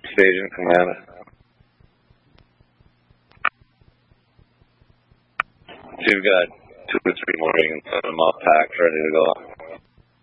Agent Command. You've got 2 or 3 more, you can set them up packed, ready to go.